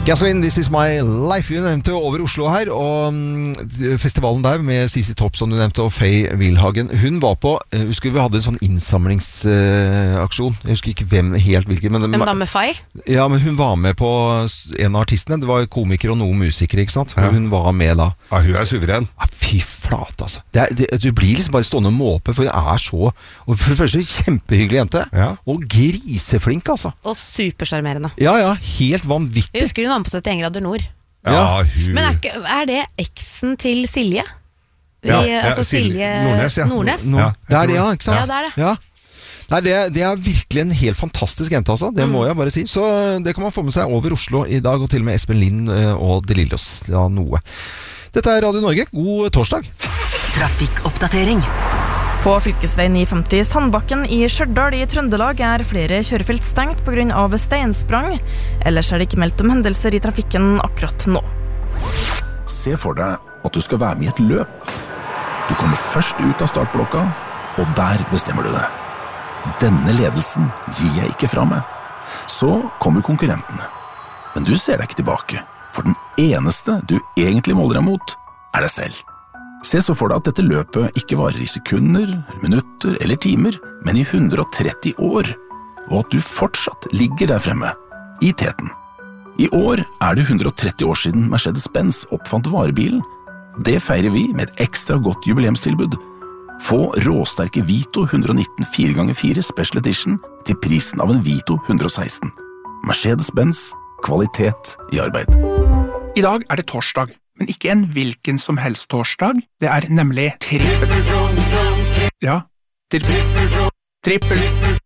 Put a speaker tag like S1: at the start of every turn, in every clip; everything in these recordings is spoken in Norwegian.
S1: Gasoline, This Is My Life. Vi nevnte over Oslo her, og festivalen der med Sisi Topp, som du nevnte, og Faye Wilhagen. Hun var på, husker vi hadde en sånn innsamlingsaksjon. Jeg husker ikke helt hvilken.
S2: Hvem da med Faye?
S1: Ja, men hun var med på en av artistene. Det var komiker og noen musikere, ikke sant? Hun var med da.
S3: Ja, hun suveren.
S1: Ja, fy flate, altså. Du blir liksom bare stående og måpe, for hun så, og for det første, kjempehyggelig jente, og griseflink, altså.
S2: Og supersjarmerende.
S1: Ja, helt vanvittig.
S2: Jeg husker hun var på 71 grader nord.
S1: Ja.
S2: Men er det eksen til Silje? Altså Silje Nordnes?
S1: Det det, ja, ikke sant?
S2: Ja, det det.
S1: Ja. Nei, det virkelig en helt fantastisk jente, altså. Det må jeg bare si. Så det kan man få med seg over Oslo i dag, og til og med Espen Lind og De Lillos. Ja, noe. Dette Radio Norge. God torsdag.
S4: Trafikkoppdatering.
S5: På fylkesvei 950 Sandbakken i Stjørdal i Trøndelag flere kjørefelt stengt på grunn av steinsprang. Ellers det ikke meldt om hendelser i trafikken akkurat nå.
S6: Se for deg at du skal være med i et løp. Du kommer først ut av startblokka, og der bestemmer du deg. Denne ledelsen gir jeg ikke fra meg. Så kommer konkurrentene. Men du ser deg ikke tilbake, for den eneste du egentlig måler deg mot, deg selv. Se så for deg at dette løpet ikke varer i sekunder, minutter eller timer, men i 130 år, og at du fortsatt ligger der fremme, i teten. I år det 130 år siden Mercedes-Benz oppfant varebilen. Det feirer vi med et ekstra godt jubileumstilbud. Få råsterke Vito 119 4x4 Special Edition til prisen av en Vito 116. Mercedes-Benz, kvalitet i arbeid.
S7: I dag det torsdag. Men ikke en hvilken som helst torsdag. Det nemlig trippel. Ja, trippel.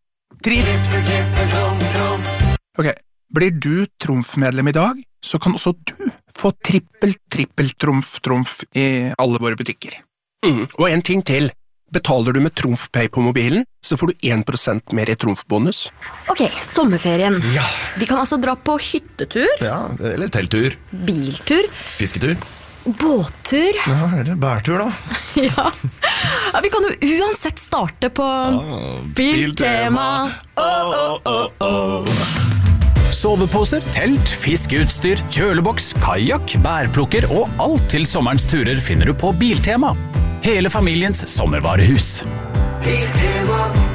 S7: Ok, blir du trumfmedlem i dag, så kan også du få trippel trumf i alle våre butikker. Og en ting til. Betaler du med TrumfPay på mobilen, så får du 1% mer i trumfbonus.
S8: Ok, sommerferien.
S3: Ja.
S8: Vi kan altså dra på hyttetur.
S3: Ja, eller telttur.
S8: Biltur.
S3: Fisketur.
S8: Båttur.
S3: Ja, eller bærtur da.
S8: Ja, vi kan jo uansett starte på Biltema.
S9: Soveposer, telt, fiskeutstyr, kjøleboks, kajak, bærplukker og alt til sommerens turer finner du på Biltema. Hele familiens sommervarehus.
S4: Biltema.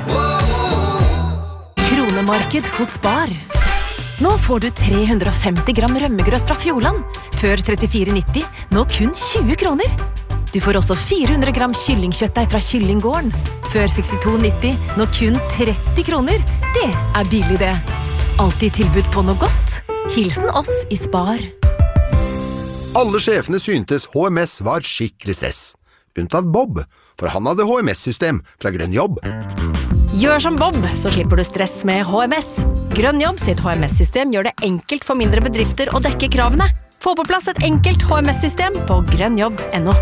S4: Kronemarked hos Bar. Nå får du 350 gram rømmegrøt fra Fjordland. Før 34,90, nå kun 20 kroner. Du får også 400 gram kyllingkjøttdeig fra Kyllinggården. Før 62,90, nå kun 30 kroner. Det billig det. Alltid tilbud på noe godt. Hilsen oss i Spar.
S10: Alle sjefene syntes HMS var skikkelig stress. Unntatt Bob, for han hadde HMS-system fra Grønn Jobb.
S8: Gjør som Bob, så slipper du stress med HMS. Grønn Jobb sitt HMS-system gjør det enkelt for mindre bedrifter å dekke kravene. Få på plass et enkelt HMS-system på grønnjobb.no.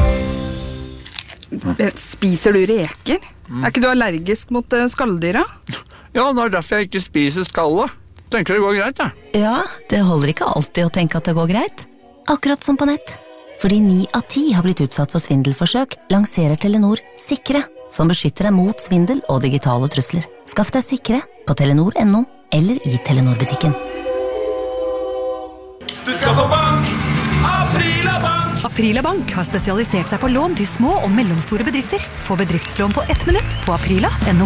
S11: Spiser du reker? Ikke du allergisk mot skalldyra?
S12: Ja, det derfor jeg ikke spiser skallet. Tenker det går greit, ja.
S13: Ja, det holder ikke alltid å tenke at det går greit. Akkurat som på nett. Fordi 9 av 10 har blitt utsatt for svindelforsøk, lanserer Telenor Sikre, som beskytter deg mot svindel og digitale trusler. Skaff deg Sikre på telenor.no eller i Telenor-butikken.
S4: Du skal få bank! Aprila Bank! Aprila Bank har spesialisert seg på lån til små og mellomstore bedrifter. Få bedriftslån på 1 minutt på aprila.no.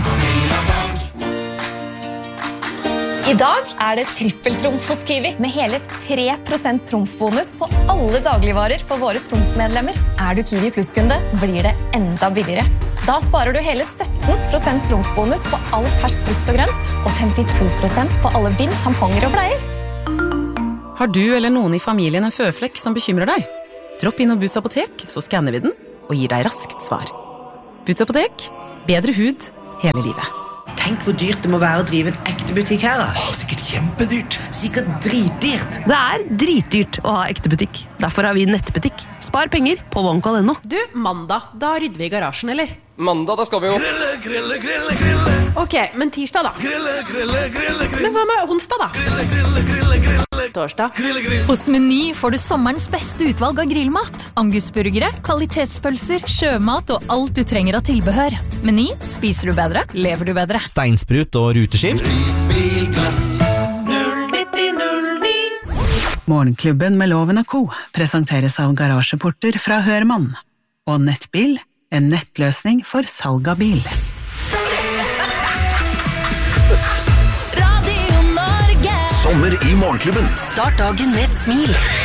S14: I dag det trippeltrumf hos Kiwi, med hele 3% trumfbonus på alle dagligvarer for våre trumfmedlemmer. Du Kiwi Plus-kunde, blir det enda billigere. Da sparer du hele 17% trumfbonus på all fersk frukt og grønt, og 52% på alle bind, tamponger og bleier.
S15: Har du eller noen i familien en føflekk som bekymrer deg? Dropp inn og Boots apotek, så skanner vi den og gir deg raskt svar. Boots apotek, bedre hud hele livet.
S16: Tenk hvor dyrt det må være å drive en ekte butikk her da. Sikkert kjempedyrt. Sikkert dritdyrt.
S17: Det dritdyrt å ha ekte butikk. Derfor har vi nettbutikk. Spar penger på OneCall.no.
S2: Du, mandag, da rydder vi i garasjen, eller?
S18: Mandag, da skal vi jo
S2: Grille. Ok, men tirsdag da? Grille. Men hva med onsdag da? Grille. Torsdag.
S19: Hos Meny får du sommerens beste utvalg av grillmat. Angusburgere, kvalitetspølser, sjømat og alt du trenger av tilbehør. Meny, spiser du bedre, lever du bedre.
S20: Steinsprut og ruteskift.
S4: Prisbilglass.
S18: Morgenklubben med Loven og Co. presenteres av garasjeporter fra Hørmann. Og Nettbil, en nettløsning for salg av bil.
S20: Radio Norge.
S6: Sommer i Morgenklubben.
S20: Start dagen med et smil.